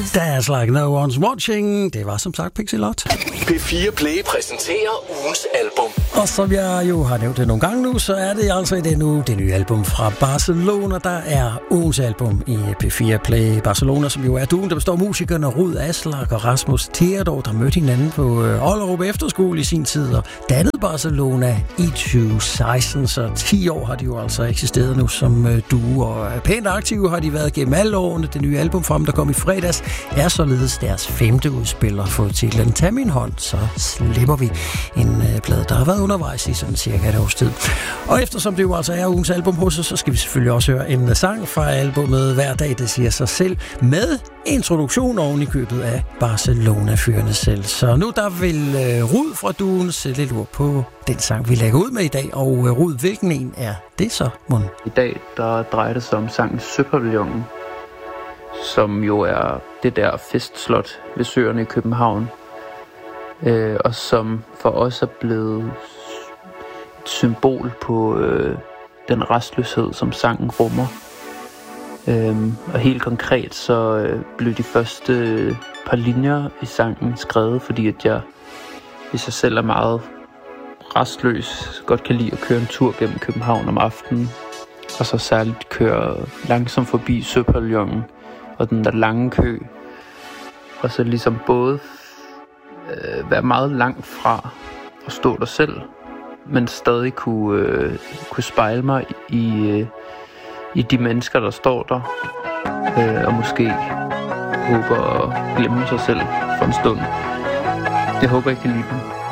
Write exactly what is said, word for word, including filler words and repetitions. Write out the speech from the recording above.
That's like no one's watching. Det var som sagt Pixelot. P fire Play præsenterer ugens album. Og som jeg jo har nævnt det nogle gange nu, så er det altså i den uge det nye album fra Barcelona, der er ugens album i P fire Play. Barcelona, som jo er duen, der består af musikerne Rud Aslak og Rasmus Theodor, der mødte hinanden på Ollerup Efterskole i sin tid og dannede Barcelona i tyve seksten, så ti år har de jo altså eksisteret nu som duo, og pænt aktive har de været gennem alle årene. Det nye album fra dem, der kom i fredags, er således deres femte udspil og fået titlen Tag min hånd, så slipper vi en øh, plade, der har været undervejs i sådan cirka et års tid. Og eftersom det jo altså er ugens album hos os, så skal vi selvfølgelig også høre en sang fra albumet Hver dag, det siger sig selv, med introduktion oven i købet af Barcelona-fyrene selv. Så nu der vil øh, Rud fra duen sætte lidt ord på den sang, vi lægger ud med i dag. Og øh, Rud, hvilken en er det så, mon? I dag der drejer det sig om sangen Søpavillonen, som jo er det der festslot ved søerne i København, øh, og som for os er blevet et symbol på øh, den restløshed, som sangen rummer. Øhm, og helt konkret så øh, blev de første øh, par linjer i sangen skrevet, fordi at jeg, hvis jeg selv er meget restløs, godt kan lide at køre en tur gennem København om aftenen, og så særligt køre langsomt forbi Søpavillonen og den der lange kø, og så ligesom både øh, være meget langt fra at stå der selv, men stadig kunne, øh, kunne spejle mig i, øh, i de mennesker, der står der, øh, og måske håber at glemme sig selv for en stund. Jeg håber, I kan lide dem.